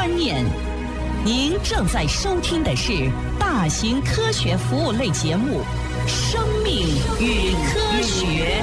观念。您正在收听的是大型科学服务类节目《生命与科学》。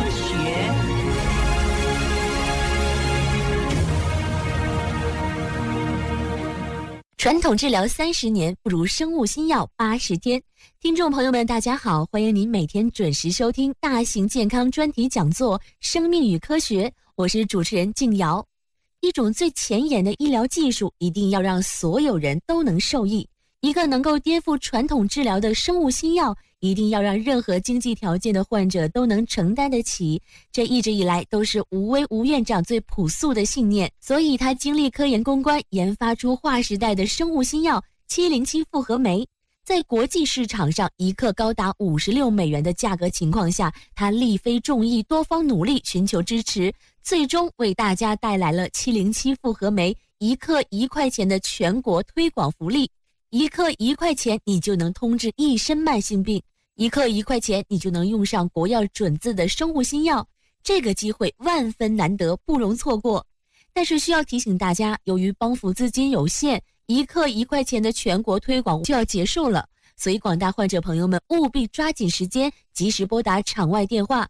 传统治疗30年，不如生物新药80天。听众朋友们，大家好，欢迎您每天准时收听大型健康专题讲座《生命与科学》，我是主持人静瑶。一种最前沿的医疗技术，一定要让所有人都能受益。一个能够颠覆传统治疗的生物新药，一定要让任何经济条件的患者都能承担得起。这一直以来都是吴薇吴院长最朴素的信念，所以他经历科研攻关，研发出划时代的生物新药707复合酶。在国际市场上一克高达56美元的价格情况下，他力非众议，多方努力寻求支持，最终为大家带来了707复合酶一克1块钱的全国推广福利。一克1块钱，你就能通治一身慢性病；一克1块钱，你就能用上国药准字的生物新药。这个机会万分难得，不容错过。但是需要提醒大家，由于帮扶资金有限，一克1块钱的全国推广就要结束了，所以广大患者朋友们务必抓紧时间，及时拨打场外电话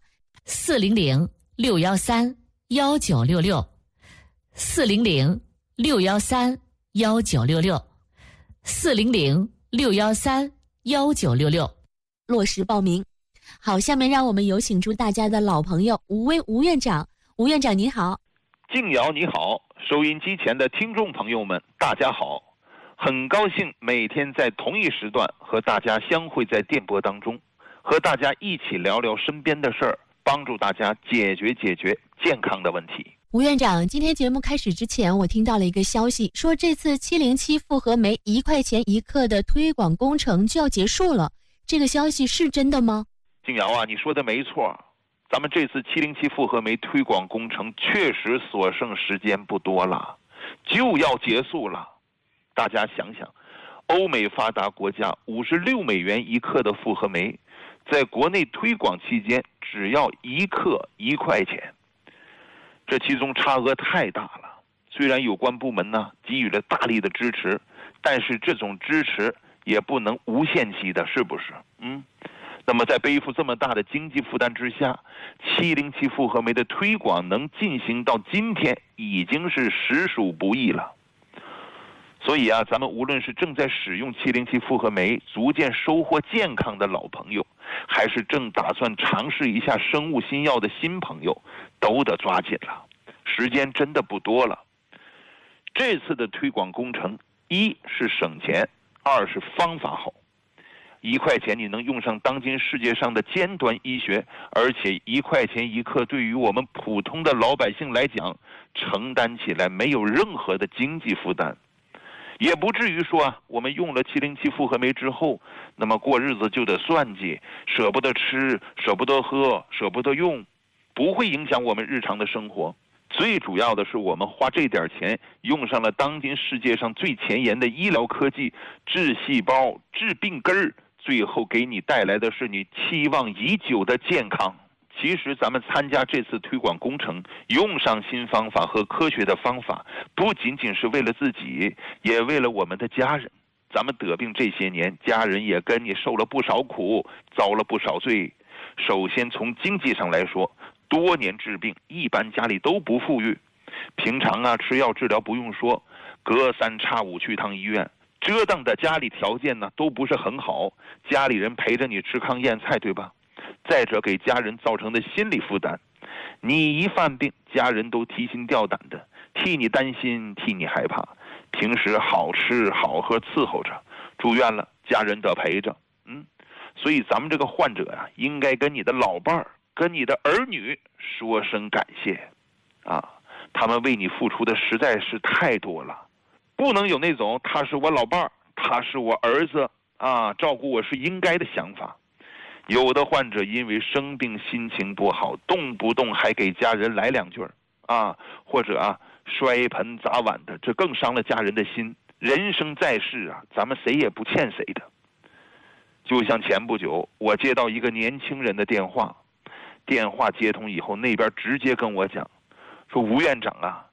400-613-1966，400-613-1966，400-613-1966，落实报名。好，下面让我们有请出大家的老朋友吴薇吴院长。吴院长您好。 静瑶你好，收音机前的听众朋友们大家好，很高兴每天在同一时段和大家相会在电波当中，和大家一起聊聊身边的事儿，帮助大家解决健康的问题。 吴院长，今天节目开始之前，我听到了一个消息，说这次707复合酶1块钱1克的推广工程就要结束了，这个消息是真的吗？ 静瑶啊，你说的没错，咱们这次707复合酶推广工程确实所剩时间不多了，就要结束了。大家想想，欧美发达国家56美元1克的复合酶，在国内推广期间只要1克1块钱，这其中差额太大了。虽然有关部门呢给予了大力的支持，但是这种支持也不能无限期的，是不是？那么在背负这么大的经济负担之下，707复合酶的推广能进行到今天，已经是实属不易了。所以啊，咱们无论是正在使用707复合酶逐渐收获健康的老朋友，还是正打算尝试一下生物新药的新朋友，都得抓紧了，时间真的不多了。这次的推广工程，一是省钱，二是方法好。1块钱你能用上当今世界上的尖端医学，而且1块钱1克对于我们普通的老百姓来讲，承担起来没有任何的经济负担，也不至于说我们用了707复合酶之后，那么过日子就得算计，舍不得吃，舍不得喝，舍不得用，不会影响我们日常的生活。最主要的是，我们花这点钱用上了当今世界上最前沿的医疗科技，治细胞，治病根儿，最后给你带来的是你期望已久的健康。其实咱们参加这次推广工程，用上新方法和科学的方法，不仅仅是为了自己，也为了我们的家人。咱们得病这些年，家人也跟你受了不少苦，遭了不少罪。首先从经济上来说，多年治病，一般家里都不富裕，平常吃药治疗不用说，隔3差5去趟医院，折腾的家里条件呢都不是很好，家里人陪着你吃糠咽菜，对吧？再者给家人造成的心理负担，你一犯病，家人都提心吊胆的，替你担心，替你害怕，平时好吃好喝伺候着，住院了家人得陪着。所以咱们这个患者应该跟你的老伴儿，跟你的儿女说声感谢他们为你付出的实在是太多了，不能有那种他是我老伴儿，他是我儿子照顾我是应该的想法。有的患者因为生病心情不好，动不动还给家人来2句或者摔盆砸碗的，这更伤了家人的心。人生在世咱们谁也不欠谁的。就像前不久我接到一个年轻人的电话接通以后，那边直接跟我讲说，吴院长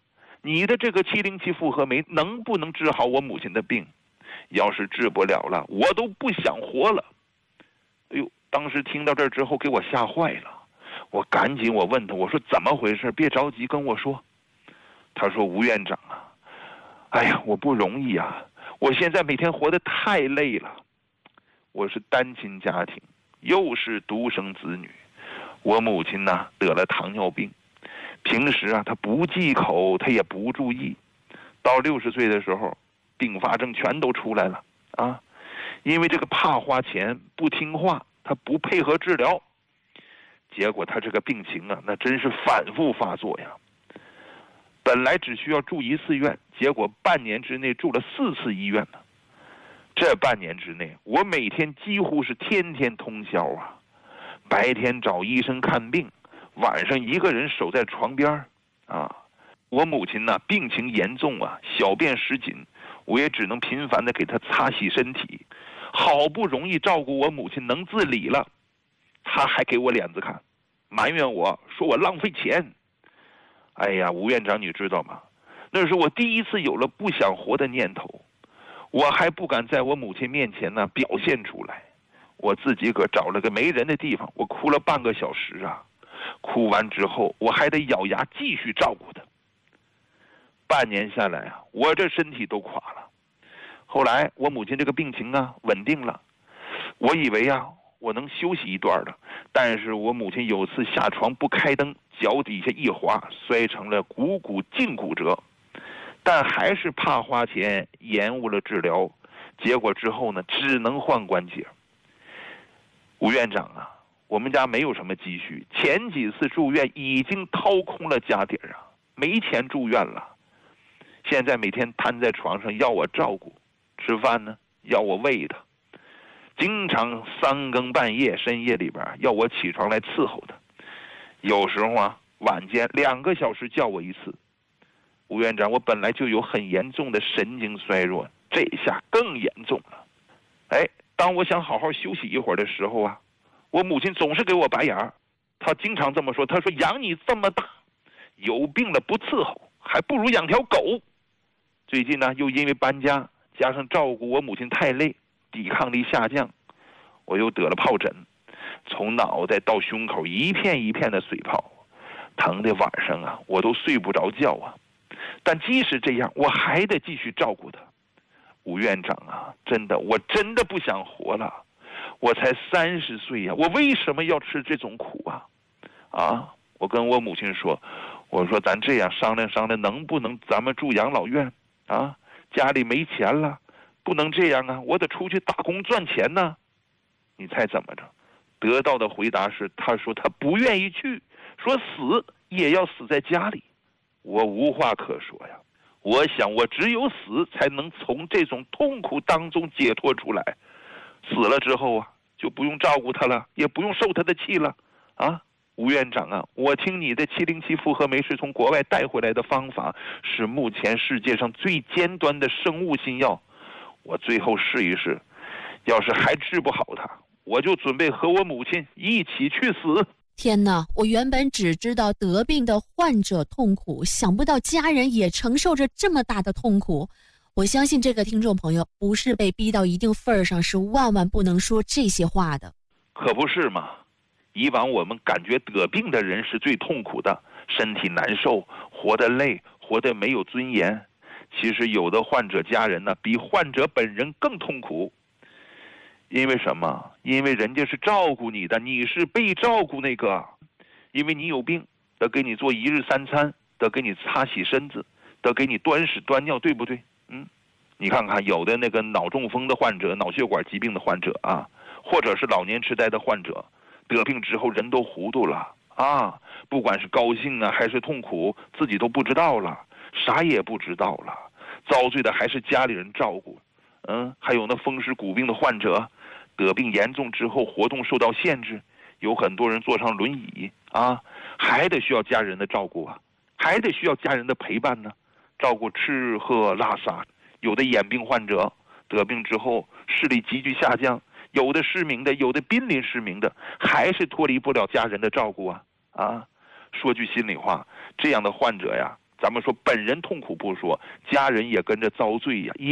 你的这个707复合酶能不能治好我母亲的病？要是治不了了，我都不想活了。哎呦，当时听到这儿之后给我吓坏了，我赶紧我问他，我说怎么回事？别着急跟我说。他说吴院长啊，哎呀，我不容易啊，我现在每天活得太累了。我是单亲家庭，又是独生子女，我母亲呢得了糖尿病，平时啊她不忌口，她也不注意，到60岁的时候，并发症全都出来了啊！因为这个怕花钱，不听话，她不配合治疗，结果她这个病情啊，那真是反复发作呀。本来只需要住1次院，结果半年之内住了4次医院呢。这半年之内，我每天几乎是天天通宵啊，白天找医生看病，晚上一个人守在床边啊。我母亲呢病情严重啊，小便失禁，我也只能频繁的给她擦洗身体。好不容易照顾我母亲能自理了，她还给我脸子看，埋怨我说我浪费钱。哎呀，吴院长你知道吗？那是我第一次有了不想活的念头，我还不敢在我母亲面前呢表现出来，我自己个找了个没人的地方，我哭了半个小时啊。哭完之后，我还得咬牙继续照顾她。半年下来啊，我这身体都垮了。后来我母亲这个病情啊稳定了，我以为啊我能休息一段的，但是我母亲有次下床不开灯，脚底下一滑，摔成了股胫骨折，但还是怕花钱，延误了治疗，结果之后呢只能换关节。吴院长啊，我们家没有什么积蓄，前几次住院已经掏空了家底啊，没钱住院了。现在每天瘫在床上要我照顾，吃饭呢要我喂他，经常3更半夜深夜里边要我起床来伺候他，有时候啊晚间2个小时叫我一次。吴院长，我本来就有很严重的神经衰弱，这下更严重了。哎，当我想好好休息一会儿的时候啊，我母亲总是给我白眼儿。她经常这么说，她说养你这么大，有病了不伺候，还不如养条狗。最近呢又因为搬家加上照顾我母亲太累，抵抗力下降，我又得了疱疹，从脑袋到胸口一片一片的水泡，疼的晚上啊我都睡不着觉啊。但即使这样，我还得继续照顾他。吴院长啊，真的，我真的不想活了。我才30岁呀，我为什么要吃这种苦啊？啊！我跟我母亲说，我说咱这样商量商量，能不能咱们住养老院啊？家里没钱了，不能这样啊，我得出去打工赚钱呢。你猜怎么着？得到的回答是，他说他不愿意去，说死也要死在家里。我无话可说呀。我想我只有死才能从这种痛苦当中解脱出来，死了之后啊就不用照顾他了，也不用受他的气了啊。吴院长啊，我听你的707复合酶是从国外带回来的方法，是目前世界上最尖端的生物新药，我最后试一试，要是还治不好它，我就准备和我母亲一起去死。 天哪，我原本只知道得病的患者痛苦，想不到家人也承受着这么大的痛苦。我相信这个听众朋友不是被逼到一定份儿上，是万万不能说这些话的。 可不是嘛，以往我们感觉得病的人是最痛苦的，身体难受，活得累，活得没有尊严。其实有的患者家人呢，比患者本人更痛苦。因为什么？因为人家是照顾你的，你是被照顾那个。因为你有病，得给你做1日3餐，得给你擦洗身子，得给你端屎端尿，对不对？你看看有的那个脑中风的患者，脑血管疾病的患者啊，或者是老年痴呆的患者，得病之后人都糊涂了啊，不管是高兴啊还是痛苦，自己都不知道了，啥也不知道了，遭罪的还是家里人照顾。还有那风湿骨病的患者，得病严重之后活动受到限制，有很多人坐上轮椅啊，还得需要家人的照顾啊，还得需要家人的陪伴呢，照顾吃喝拉撒。有的眼病患者得病之后视力急剧下降，有的失明的，有的濒临失明的，还是脱离不了家人的照顾啊。说句心里话，这样的患者呀， 咱们说本人痛苦不说，家人也跟着遭罪呀，